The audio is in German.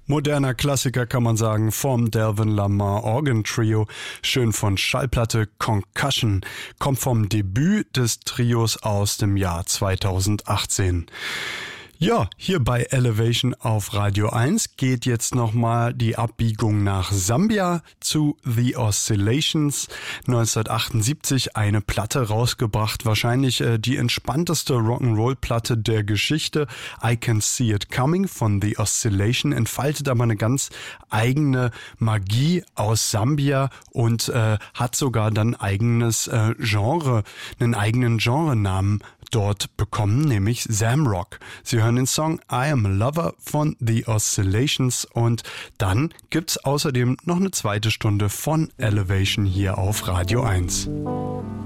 Moderner Klassiker kann man sagen vom Delvin Lamar Organ Trio, schön von Schallplatte Concussion, kommt vom Debüt des Trios aus dem Jahr 2018. Ja, hier bei Elevation auf Radio 1 geht jetzt nochmal die Abbiegung nach Sambia zu The Oscillations. 1978 eine Platte rausgebracht, wahrscheinlich die entspannteste Rock'n'Roll-Platte der Geschichte. I Can See It Coming von The Oscillation entfaltet aber eine ganz eigene Magie aus Sambia und hat sogar dann eigenes Genre, einen eigenen Genrenamen dort bekommen, nämlich Zamrock. Sie hören den Song I Am a Lover von The Oscillations und dann gibt's außerdem noch eine zweite Stunde von Elevation hier auf Radio 1.